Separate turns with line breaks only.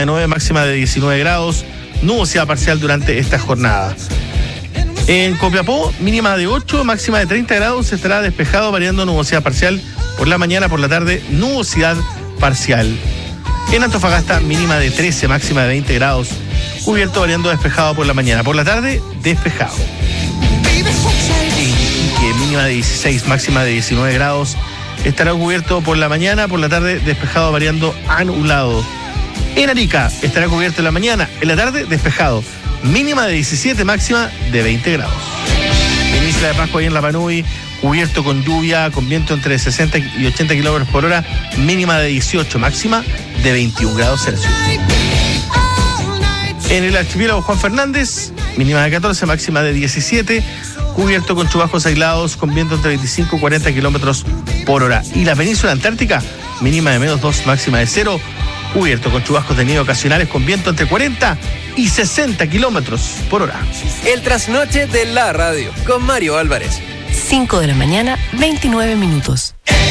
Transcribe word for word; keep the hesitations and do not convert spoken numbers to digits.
de nueve, máxima de diecinueve grados, nubosidad parcial durante esta jornada. En Copiapó, mínima de ocho, máxima de treinta grados, estará despejado, variando nubosidad parcial por la mañana, por la tarde, nubosidad parcial. En Antofagasta, mínima de trece, máxima de veinte grados, cubierto, variando despejado por la mañana, por la tarde, despejado. Iquique, mínima de dieciséis, máxima de diecinueve grados, estará cubierto por la mañana, por la tarde, despejado, variando anulado. En Arica, estará cubierto en la mañana, en la tarde, despejado. Mínima de diecisiete, máxima de veinte grados. En Isla de Pascua y en La Panui, cubierto con lluvia, con viento entre sesenta y ochenta kilómetros por hora, mínima de dieciocho, máxima de veintiún grados Celsius. En el archipiélago Juan Fernández, mínima de catorce, máxima de diecisiete, cubierto con chubascos aislados, con viento entre veinticinco y cuarenta kilómetros por hora. Y la península antártica, mínima de menos dos, máxima de cero, cubierto con chubascos de nieve ocasionales, con viento entre cuarenta y sesenta kilómetros por hora.
El trasnoche de la radio, con Mario Álvarez.
cinco de la mañana, veintinueve minutos.